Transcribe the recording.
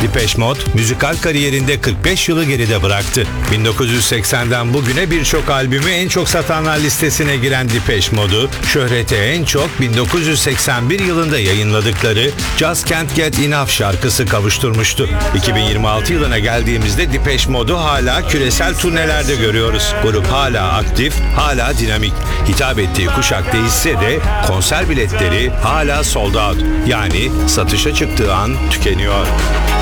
Depeche Mode, müzikal kariyerinde 45 yılı geride bıraktı. 1980'den bugüne birçok albümü en çok satanlar listesine giren Depeche Mode'u, şöhrete en çok 1981 yılında yayınladıkları Just Can't Get Enough şarkısı kavuşturmuştu. 2026 yılına geldiğimizde Depeche Mode'u hala küresel turnelerde görüyoruz. Grup hala aktif, hala dinamik. Hitap ettiği kuşak değişse de konser biletleri hala sold out. Yani satışa çıktığı an tükeniyor.